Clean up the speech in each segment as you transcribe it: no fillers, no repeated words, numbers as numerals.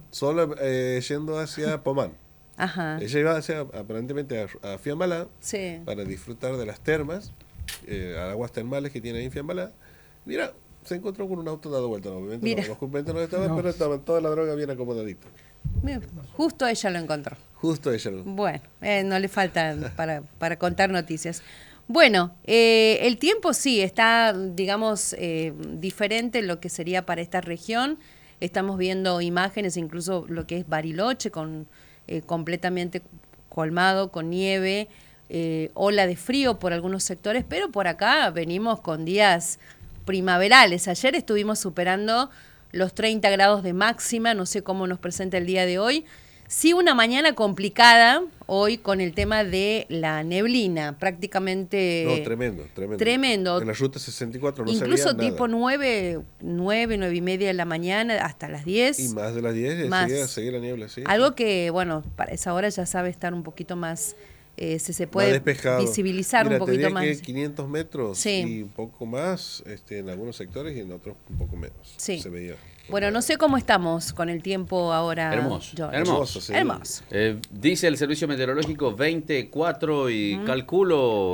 solo yendo hacia Pomán. Ajá. Ella iba aparentemente a Fiambalá Sí. para disfrutar de las termas, aguas termales que tiene ahí en Fiambalá. Mira, se encontró con un auto dado vuelta. Obviamente Mira. los ocupantes no estaban, pero estaban toda la droga bien acomodadita. Justo ella lo encontró. Justo ella. Bueno, no le falta para contar noticias. Bueno, el tiempo sí está, digamos, diferente en lo que sería para esta región. Estamos viendo imágenes, incluso lo que es Bariloche, completamente colmado, con nieve, ola de frío por algunos sectores, pero por acá venimos con días primaverales. Ayer estuvimos superando los 30 grados de máxima, no sé cómo nos presenta el día de hoy. Sí, una mañana complicada hoy con el tema de la neblina, prácticamente... No, tremendo. Tremendo. En la ruta 64 no incluso se veía tipo nada. 9 y media de la mañana hasta las 10. Y más de las 10 seguía la niebla, sí. Algo que, bueno, para esa hora ya sabe estar un poquito más... se Más puede despejado. visibilizar un poquito te más. Que 500 metros sí. y un poco más en algunos sectores y en otros un poco menos. Sí. Se veía. Bueno, no sé cómo estamos con el tiempo ahora. Hermoso. Sí. Hermoso. Dice el servicio meteorológico 24 y calculo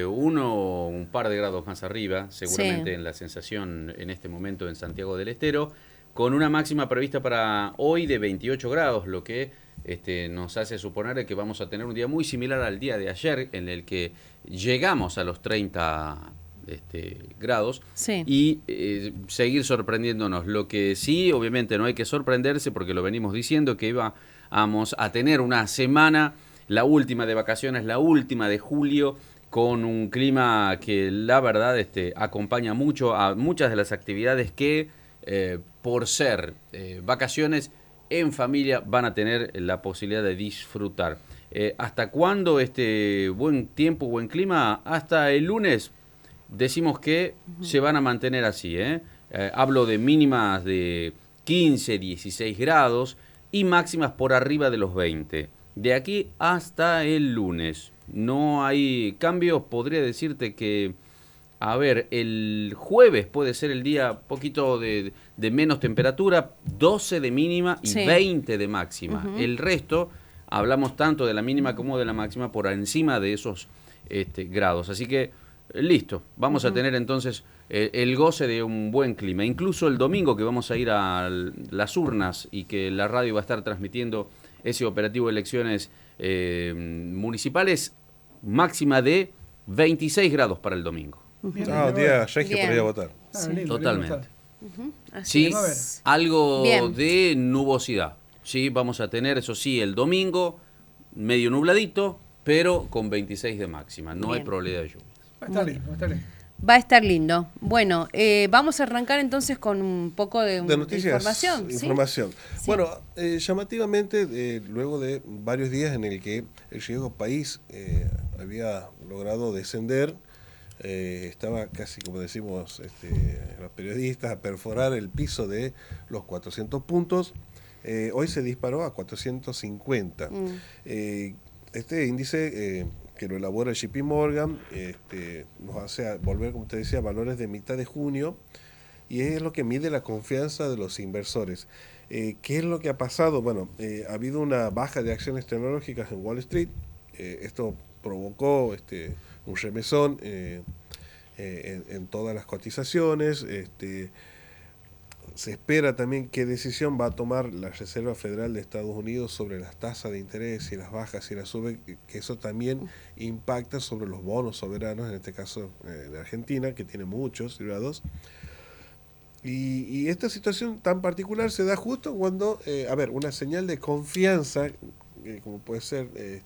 un par de grados más arriba, seguramente en la sensación en este momento en Santiago del Estero, con una máxima prevista para hoy de 28 grados, lo que nos hace suponer que vamos a tener un día muy similar al día de ayer, en el que llegamos a los 30 grados y seguir sorprendiéndonos. Lo que sí, obviamente no hay que sorprenderse, porque lo venimos diciendo, que íbamos a tener una semana, la última de vacaciones, la última de julio, con un clima que la verdad acompaña mucho a muchas de las actividades que por ser vacaciones en familia van a tener la posibilidad de disfrutar. ¿Hasta cuándo buen tiempo, buen clima? Hasta el lunes. Decimos que se van a mantener así, hablo de mínimas de 15, 16 grados y máximas por arriba de los 20. De aquí hasta el lunes. No hay cambios. Podría decirte que, el jueves puede ser el día poquito de menos temperatura, 12 de mínima y 20 de máxima. El resto, hablamos tanto de la mínima como de la máxima por encima de esos grados. Así que listo, vamos a tener entonces el goce de un buen clima. Incluso el domingo, que vamos a ir a las urnas y que la radio va a estar transmitiendo ese operativo de elecciones municipales, máxima de 26 grados para el domingo. Día regio para ir a votar. Totalmente. Así Sí, es. algo de nubosidad. Sí, vamos a tener, eso sí, el domingo medio nubladito, pero con 26 de máxima. No hay probabilidad de lluvia. Va a estar lindo, va a estar lindo. Va a estar lindo. Bueno, vamos a arrancar entonces con un poco de noticias, información. ¿Sí? Bueno, llamativamente, luego de varios días en el que el riesgo país había logrado descender, estaba casi, como decimos los periodistas, a perforar el piso de los 400 puntos. Hoy se disparó a 450. Este índice que lo elabora el JP Morgan nos hace volver, como te decía, a valores de mitad de junio, y es lo que mide la confianza de los inversores. ¿Qué es lo que ha pasado? Bueno, ha habido una baja de acciones tecnológicas en Wall Street. Esto provocó un remesón en todas las cotizaciones. Se espera también qué decisión va a tomar la Reserva Federal de Estados Unidos sobre las tasas de interés, si las baja, si las sube, que eso también impacta sobre los bonos soberanos, en este caso de Argentina, que tiene muchos derivados. Y esta situación tan particular se da justo cuando, una señal de confianza, como puede ser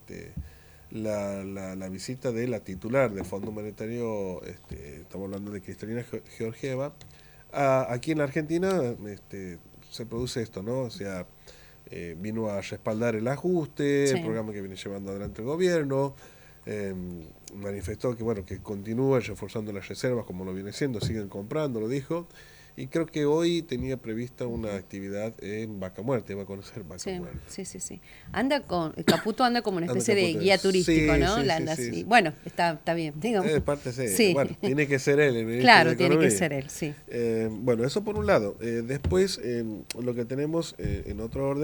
la visita de la titular del Fondo Monetario, estamos hablando de Cristalina Georgieva, aquí en la Argentina se produce esto, ¿no? O sea, vino a respaldar el ajuste, el programa que viene llevando adelante el gobierno, manifestó que continúa reforzando las reservas como lo viene haciendo, siguen comprando, lo dijo, y creo que hoy tenía prevista una actividad en Vaca Muerta, va a conocer Vaca Muerta. Sí. Caputo anda como una especie de guía turístico, ¿no? Sí. Bueno, está bien, digamos. Parte bueno, tiene que ser él. El claro, tiene que ser él, sí. Bueno, eso por un lado. Después, lo que tenemos en otro orden,